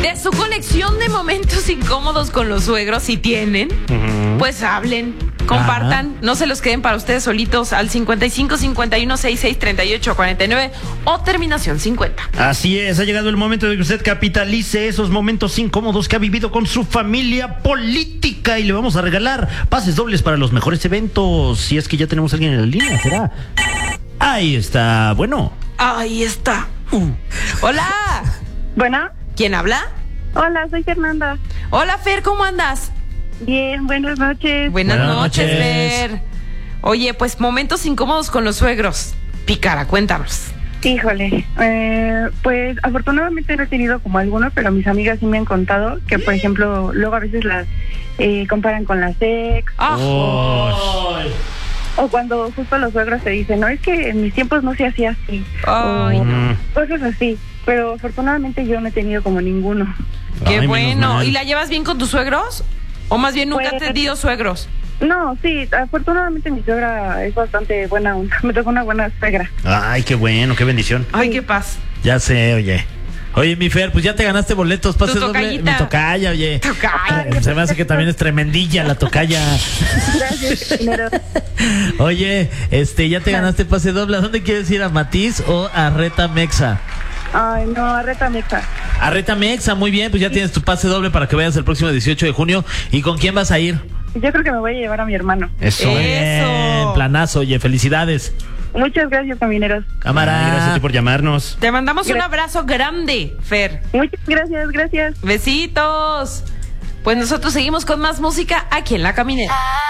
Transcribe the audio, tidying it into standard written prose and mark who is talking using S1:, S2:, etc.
S1: De su colección de momentos incómodos con los suegros, si tienen, pues hablen, compartan, no se los queden para ustedes solitos al 55 51 66 38 49 o terminación 50.
S2: Así es, ha llegado el momento de que usted capitalice esos momentos incómodos que ha vivido con su familia política y le vamos a regalar pases dobles para los mejores eventos. Si es que ya tenemos a alguien en la línea, ¿será? Ahí está, bueno.
S1: Ahí está. Hola.
S3: Bueno.
S1: ¿Quién habla?
S3: Hola, soy Fernanda.
S1: Hola, Fer, ¿cómo andas?
S3: Bien, buenas noches.
S1: Buenas noches, Fer. Oye, pues momentos incómodos con los suegros. Pícara, cuéntanos.
S3: Híjole, pues afortunadamente no he tenido como alguno, pero mis amigas sí me han contado que, por ejemplo, luego a veces las comparan con las ex. O cuando justo los suegros te dicen, no, es que en mis tiempos no se hacía así.
S1: Ay, no.
S3: Cosas así, pero afortunadamente yo no he tenido como ninguno.
S1: Qué bueno. ¿Y la llevas bien con tus suegros? ¿O más bien nunca has tenido suegros?
S3: No, sí, afortunadamente mi suegra es bastante buena onda. Me tocó una buena suegra.
S2: Ay, qué bueno, qué bendición.
S1: Ay, qué paz.
S4: Ya sé, oye. Oye, mi Fer, pues ya te ganaste boletos, pase doble. Mi tocaya, oye.
S1: Tocaya.
S4: Se me hace que también es tremendilla la tocaya.
S3: Gracias, dinero.
S4: Oye, ya te ganaste pase doble. ¿A dónde quieres ir? ¿A Matiz o a Reta Mexa?
S3: Ay, no, a Reta Mexa.
S4: A Reta Mexa, muy bien, pues ya tienes tu pase doble para que vayas el próximo 18 de junio. ¿Y con quién vas a ir?
S3: Yo creo que me voy a llevar a mi hermano.
S2: Eso.
S4: Bien, planazo, oye, felicidades.
S3: Muchas gracias, camineros.
S4: Cámara.
S2: Ay, gracias a ti por llamarnos.
S1: Te mandamos un abrazo grande, Fer.
S3: Muchas gracias.
S1: Besitos. Pues nosotros seguimos con más música aquí en La Caminera.